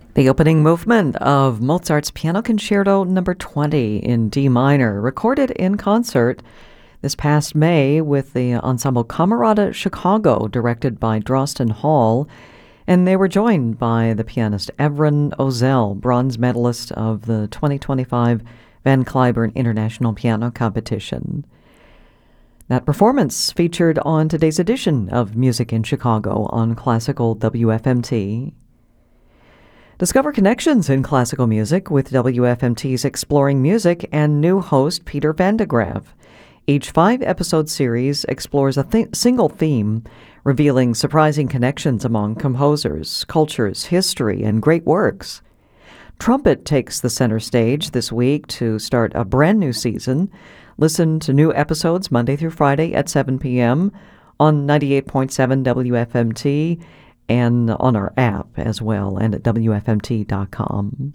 The opening movement of Mozart's Piano Concerto Number 20 in D minor, recorded in concert this past May with the ensemble Camerata Chicago, directed by Drosten Hall, and they were joined by the pianist Evren Ozel, bronze medalist of the 2025 Van Cliburn International Piano Competition. That performance featured on today's edition of Music in Chicago on Classical WFMT. Discover connections in classical music with WFMT's Exploring Music and new host Peter Van de Graaff. Each 5-episode series explores a single theme, revealing surprising connections among composers, cultures, history, and great works. Trumpet takes the center stage this week to start a brand new season. Listen to new episodes Monday through Friday at 7 p.m. on 98.7 WFMT and on our app as well, and at WFMT.com.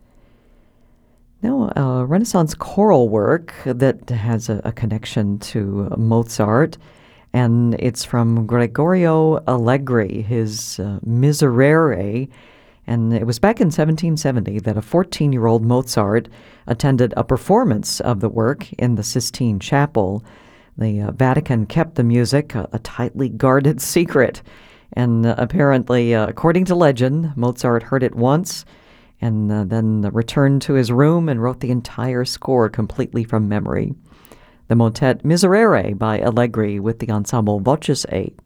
Now, a Renaissance choral work that has a connection to Mozart, and it's from Gregorio Allegri, his Miserere, and it was back in 1770 that a 14-year-old Mozart attended a performance of the work in the Sistine Chapel. The Vatican kept the music a tightly guarded secret, and apparently, according to legend, Mozart heard it once and then returned to his room and wrote the entire score completely from memory. The motet Miserere by Allegri with the ensemble Voces 8.